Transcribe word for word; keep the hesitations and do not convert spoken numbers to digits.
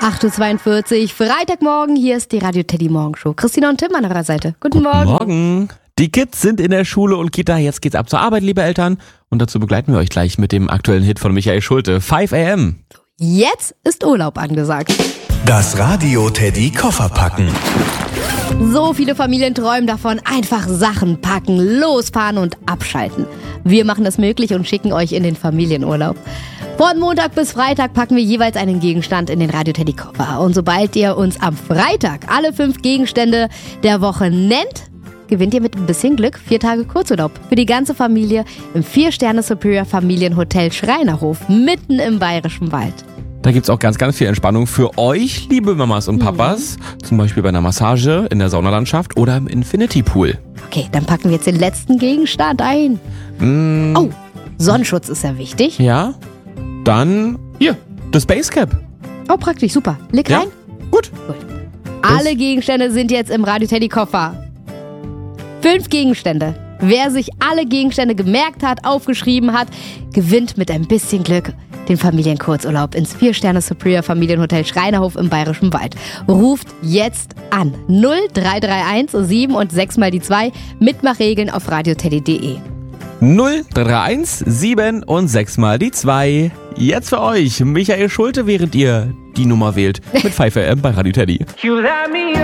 acht Uhr zweiundvierzig, Freitagmorgen, hier ist die Radio Teddy Morgenshow. Christina und Tim an eurer Seite. Guten Morgen. Morgen. Die Kids sind in der Schule und Kita, jetzt geht's ab zur Arbeit, liebe Eltern. Und dazu begleiten wir euch gleich mit dem aktuellen Hit von Michael Schulte, five a m. Jetzt ist Urlaub angesagt. Das Radio Teddy Koffer packen. So viele Familien träumen davon, einfach Sachen packen, losfahren und abschalten. Wir machen das möglich und schicken euch in den Familienurlaub. Von Montag bis Freitag packen wir jeweils einen Gegenstand in den Radio Teddy Koffer. Und sobald ihr uns am Freitag alle fünf Gegenstände der Woche nennt, gewinnt ihr mit ein bisschen Glück vier Tage Kurzurlaub für die ganze Familie im vier Sterne Superior Familienhotel Schreinerhof mitten im Bayerischen Wald. Da gibt's auch ganz, ganz viel Entspannung für euch, liebe Mamas und Papas. Mhm. Zum Beispiel bei einer Massage, in der Saunalandschaft oder im Infinity Pool. Okay, dann packen wir jetzt den letzten Gegenstand ein. Mm. Oh, Sonnenschutz ist ja wichtig. Ja, dann hier, das Basecap. Oh, praktisch, super. Leg Ja, rein. gut. Gut. Alle Gegenstände sind jetzt im Radio Teddy Koffer. Fünf Gegenstände. Wer sich alle Gegenstände gemerkt hat, aufgeschrieben hat, gewinnt mit ein bisschen Glück den Familienkurzurlaub ins vier Sterne Superior Familienhotel Schreinerhof im Bayerischen Wald. Ruft jetzt an null drei drei eins sieben und sechs mal die zwei. Mitmachregeln auf radioteddy punkt de. null drei drei eins sieben und sechs mal die zwei. Jetzt für euch Michael Schulte, während ihr die Nummer wählt mit five a m bei Radio Teddy.